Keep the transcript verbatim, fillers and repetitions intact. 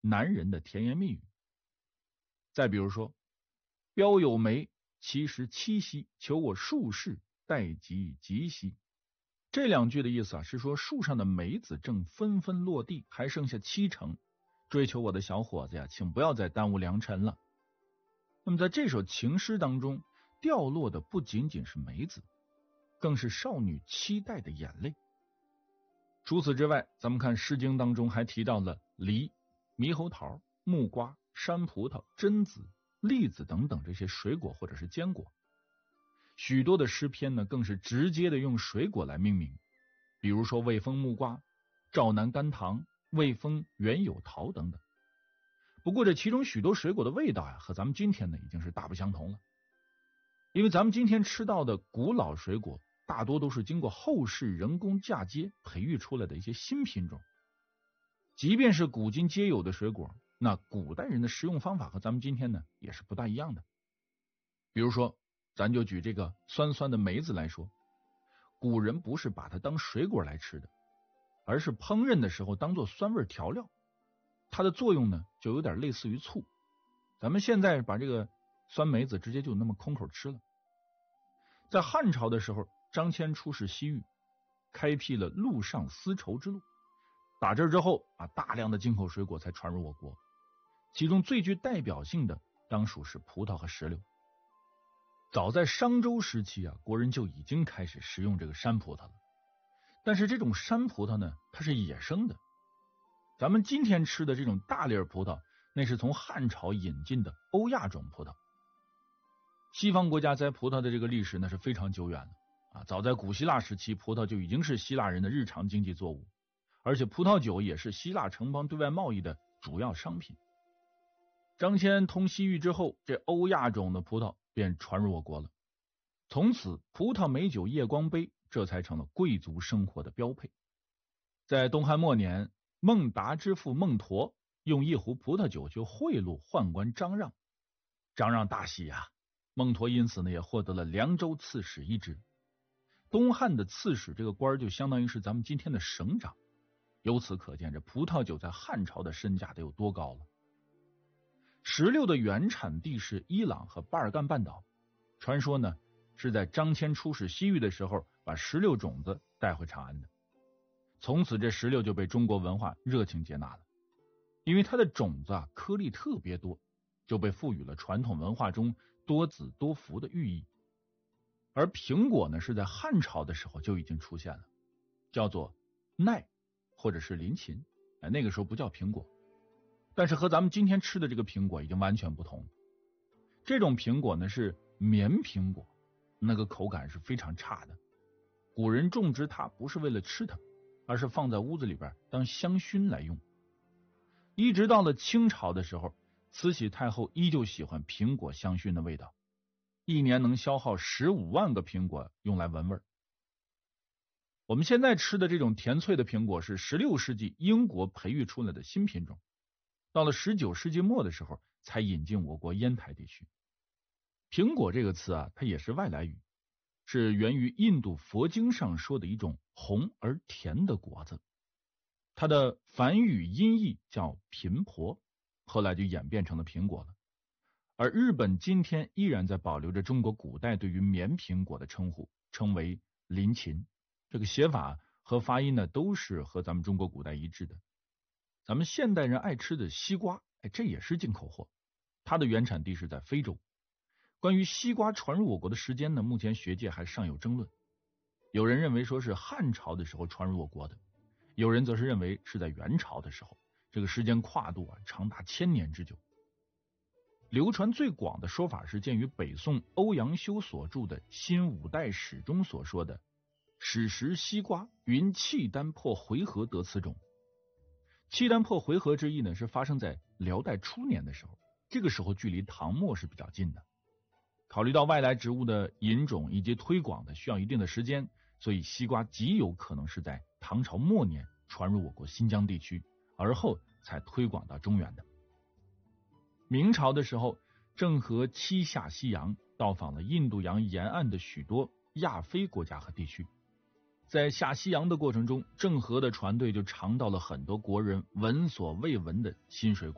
男人的甜言蜜语。再比如说，标有梅，其实七夕，求我数世，待及及夕。这两句的意思啊，是说树上的梅子正纷纷落地，还剩下七成，追求我的小伙子呀，请不要再耽误良辰了。那么在这首情诗当中，掉落的不仅仅是梅子，更是少女期待的眼泪。除此之外，咱们看《诗经》当中还提到了梨、猕猴桃、木瓜、山葡萄、榛子、栗子等等这些水果或者是坚果。许多的诗篇呢，更是直接的用水果来命名，比如说魏风木瓜、赵南甘棠、魏风原有桃等等。不过这其中许多水果的味道呀，和咱们今天呢已经是大不相同了。因为咱们今天吃到的古老水果，大多都是经过后世人工嫁接培育出来的一些新品种。即便是古今皆有的水果，那古代人的食用方法和咱们今天呢也是不大一样的。比如说，咱就举这个酸酸的梅子来说，古人不是把它当水果来吃的，而是烹饪的时候当做酸味调料。它的作用呢，就有点类似于醋。咱们现在把这个酸梅子直接就那么空口吃了。在汉朝的时候，张骞出使西域，开辟了陆上丝绸之路。打这之后啊，大量的进口水果才传入我国，其中最具代表性的当属是葡萄和石榴。早在商周时期啊，国人就已经开始食用这个山葡萄了。但是这种山葡萄呢，它是野生的。咱们今天吃的这种大粒葡萄，那是从汉朝引进的欧亚种葡萄。西方国家栽葡萄的这个历史那是非常久远了啊！早在古希腊时期，葡萄就已经是希腊人的日常经济作物，而且葡萄酒也是希腊城邦对外贸易的主要商品。张骞通西域之后，这欧亚种的葡萄便传入我国了。从此，葡萄美酒夜光杯，这才成了贵族生活的标配。在东汉末年，孟达之父孟佗用一壶葡萄酒就贿赂宦官张让，张让大喜啊！孟佗因此呢也获得了凉州刺史一职。东汉的刺史这个官就相当于是咱们今天的省长，由此可见这葡萄酒在汉朝的身价得有多高了。石榴的原产地是伊朗和巴尔干半岛，传说呢是在张骞出使西域的时候把石榴种子带回长安的。从此这石榴就被中国文化热情接纳了，因为它的种子啊颗粒特别多，就被赋予了传统文化中多子多福的寓意。而苹果呢是在汉朝的时候就已经出现了，叫做奈或者是林檎，哎，那个时候不叫苹果，但是和咱们今天吃的这个苹果已经完全不同。这种苹果呢是棉苹果，那个口感是非常差的。古人种植它不是为了吃它，而是放在屋子里边当香薰来用。一直到了清朝的时候，慈禧太后依旧喜欢苹果香薰的味道，一年能消耗十五万个苹果用来闻味。我们现在吃的这种甜脆的苹果是十六世纪英国培育出来的新品种，到了十九世纪末的时候才引进我国烟台地区。苹果这个词啊，它也是外来语，是源于印度佛经上说的一种红而甜的果子。它的梵语音译叫频婆，后来就演变成了苹果了。而日本今天依然在保留着中国古代对于棉苹果的称呼，称为林檎。这个写法和发音呢都是和咱们中国古代一致的。咱们现代人爱吃的西瓜，哎，这也是进口货，它的原产地是在非洲。关于西瓜传入我国的时间呢，目前学界还尚有争论。有人认为说是汉朝的时候传入我国的，有人则是认为是在元朝的时候，这个时间跨度啊长达千年之久。流传最广的说法是见于北宋欧阳修所著的《新五代史》中所说的始食西瓜，云契丹破回纥得此种。契丹破回纥之意呢，是发生在辽代初年的时候，这个时候距离唐末是比较近的。考虑到外来植物的引种以及推广的需要一定的时间，所以西瓜极有可能是在唐朝末年传入我国新疆地区，而后才推广到中原的。明朝的时候，郑和七下西洋，到访了印度洋沿岸的许多亚非国家和地区。在下西洋的过程中，郑和的船队就尝到了很多国人闻所未闻的新水果。